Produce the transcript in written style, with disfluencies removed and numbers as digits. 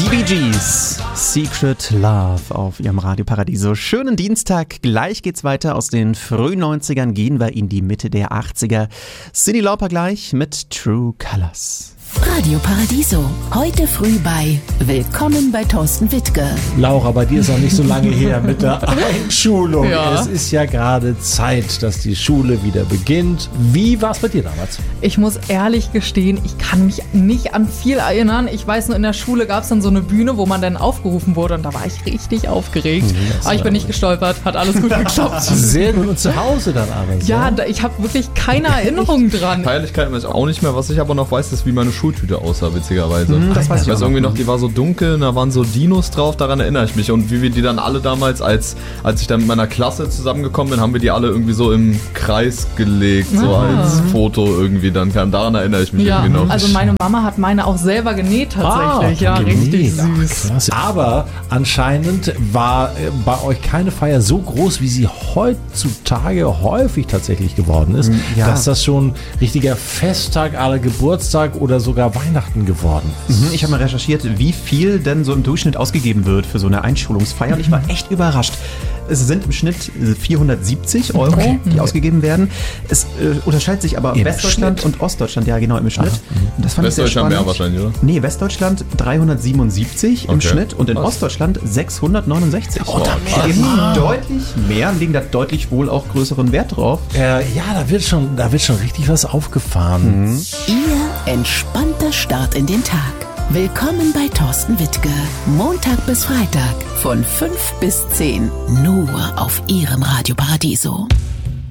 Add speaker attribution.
Speaker 1: Bee Gees, Secret Love auf ihrem Radio Paradiso. Schönen Dienstag, gleich geht's weiter. Aus den frühen 90ern gehen wir in die Mitte der 80er. Cyndi Lauper gleich mit True Colors.
Speaker 2: Radio Paradiso, heute früh bei Willkommen bei Thorsten Wittke.
Speaker 3: Laura, bei dir ist noch nicht so lange her mit der Einschulung.
Speaker 4: Ja.
Speaker 3: Es ist ja gerade Zeit, dass die Schule wieder beginnt. Wie war es bei dir damals?
Speaker 4: Ich muss ehrlich gestehen, ich kann mich nicht an viel erinnern. Ich weiß nur, in der Schule gab es dann so eine Bühne, wo man dann aufgerufen wurde und da war ich richtig aufgeregt. Aber ich bin nicht gestolpert, hat alles gut geklappt.
Speaker 3: Sehr gut. Und zu Hause dann aber so?
Speaker 4: Ja, ich habe wirklich keine Erinnerung dran.
Speaker 5: Feierlichkeiten weiß ich auch nicht mehr. Was ich aber noch weiß, ist, wie meine Schultüte aussah, witzigerweise.
Speaker 1: Das weiß ich auch
Speaker 5: irgendwie noch, die war so dunkel, da waren so Dinos drauf, daran erinnere ich mich. Und wie wir die dann alle damals, als ich dann mit meiner Klasse zusammengekommen bin, haben wir die alle irgendwie so im Kreis gelegt, so als Foto irgendwie dann kam. Daran erinnere ich mich irgendwie noch.
Speaker 4: Also meine Mama hat meine auch selber genäht tatsächlich. Ja, richtig süß.
Speaker 3: Klasse. Aber anscheinend war bei euch keine Feier so groß, wie sie heutzutage häufig tatsächlich geworden ist, dass das schon richtiger Festtag, aller Geburtstag oder sogar Weihnachten geworden ist.
Speaker 1: Ich habe mal recherchiert, wie viel denn so im Durchschnitt ausgegeben wird für so eine Einschulungsfeier. Und ich war echt überrascht. Es sind im Schnitt 470 €, die ausgegeben werden. Es unterscheidet sich aber
Speaker 3: Im
Speaker 1: Westdeutschland
Speaker 3: Schnitt?
Speaker 1: und Ostdeutschland, ja genau, im Schnitt. Und das fand ich sehr
Speaker 5: Westdeutschland
Speaker 1: spannend.
Speaker 5: mehr wahrscheinlich, oder?
Speaker 1: Nee, Westdeutschland 377 im
Speaker 5: Okay.
Speaker 1: Schnitt und in
Speaker 5: Was?
Speaker 1: Ostdeutschland 669.
Speaker 5: da
Speaker 1: Die geben deutlich mehr, legen da deutlich wohl auch größeren Wert drauf.
Speaker 3: Ja, da wird schon richtig was aufgefahren.
Speaker 2: Ihr entspannter Start in den Tag. Willkommen bei Thorsten Wittke. Montag bis Freitag von 5 bis 10. Nur auf Ihrem Radio Paradiso.